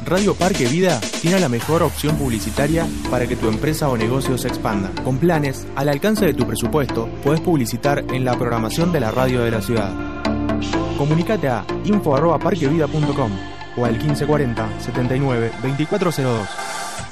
Radio Parque Vida tiene la mejor opción publicitaria para que tu empresa o negocio se expanda. Con planes al alcance de tu presupuesto, podés publicitar en la programación de la radio de la ciudad. Comunicate a info@parquevida.com o al 1540 79 2402.